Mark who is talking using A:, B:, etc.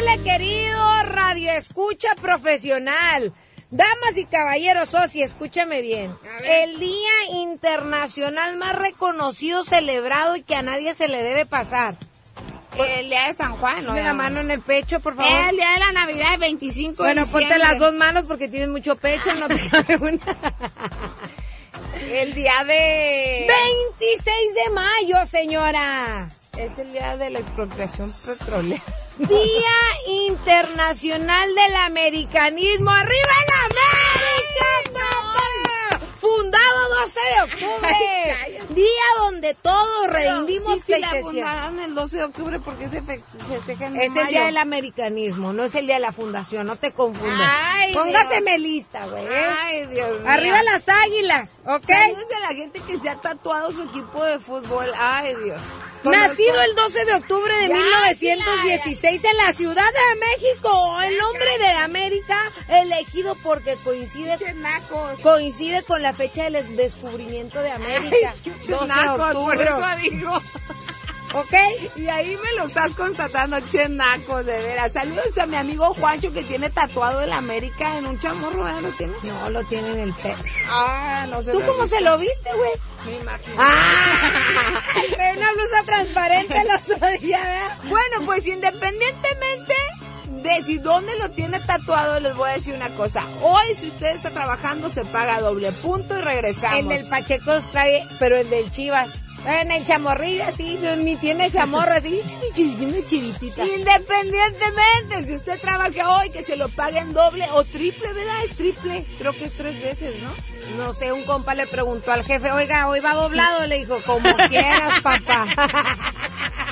A: decirle, querido radio escucha profesional, damas y caballeros, Sosi, escúchame bien. El día internacional más reconocido, celebrado y que a nadie se le debe pasar.
B: El día de San Juan, ¿no?
A: La mano en el pecho, por favor.
B: El día de la Navidad, el 25 de
A: Bueno,
B: diciembre.
A: ponte las dos manos porque tienes mucho pecho, no te cabe una.
B: El día de...
A: 26 de mayo, señora.
B: Es el día de la expropiación petrolera.
A: Día Internacional del Americanismo. ¡Arriba el América, papá! Fundado 12 de octubre.
B: Ay,
A: día donde todos rendimos
B: sí, la
A: pleitesía.
B: fundaron el 12 de octubre porque se festeja en
A: Es
B: mayo.
A: el día del americanismo, no es el día de la fundación, no te confundas.
B: Ay,
A: Póngaseme lista, güey.
B: Ay, Dios mío.
A: Arriba las águilas, ¿ok?
B: Saludos a la gente que se ha tatuado su equipo de fútbol. Ay, Dios.
A: Nacido el 12 de octubre de
B: Ya,
A: 1916 en la Ciudad de México, el nombre de América elegido porque coincide con la fecha del descubrimiento de América, 12 de
B: Chenacos, por
A: octubre.
B: eso digo.
A: ¿Ok?
B: Y ahí me lo estás constatando, chenacos, de veras. Saludos a mi amigo Juancho que tiene tatuado el América en un chamorro, ¿verdad? ¿Lo tiene?
A: No, lo tiene en el pecho.
B: Ah, no sé.
A: ¿Tú cómo se lo viste, güey?
B: Me imagino.
A: ¡Ah! Trae una blusa transparente el otro día, ¿verdad?
B: Bueno, pues independientemente de si dónde lo tiene tatuado, les voy a decir una cosa. Hoy, si usted está trabajando, se paga doble punto y regresamos.
A: El del Pacheco trae, pero el del Chivas. En el chamorrillo así, ni tiene chamorro así, una chiritita.
B: Independientemente, si usted trabaja hoy, que se lo paguen doble o triple, ¿verdad? Es triple, creo que es 3 veces, ¿no?
A: No sé, un compa le preguntó al jefe, oiga, hoy va doblado, le dijo, como quieras, papá.